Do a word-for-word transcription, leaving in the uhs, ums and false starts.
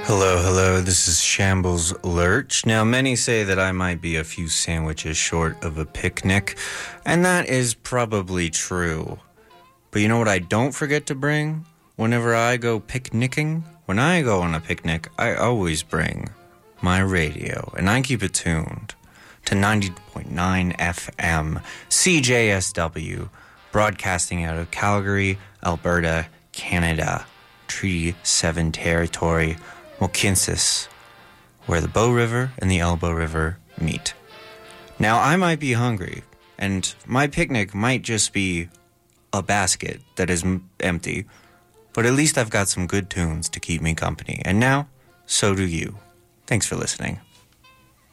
Hello, hello, this is Shambles Lurch. Now, many say that I might be a few sandwiches short of a picnic, and that is probably true. But you know what I don't forget to bring whenever I go picnicking? When I go on a picnic, I always bring my radio, and I keep it tuned to ninety point nine F M, C J S W, broadcasting out of Calgary, Alberta, Canada, Treaty seven territory, Mohkinstsis, where the Bow River and the Elbow River meet. Now, I might be hungry, and my picnic might just be a basket that is m- empty, but at least I've got some good tunes to keep me company. And now, so do you. Thanks for listening.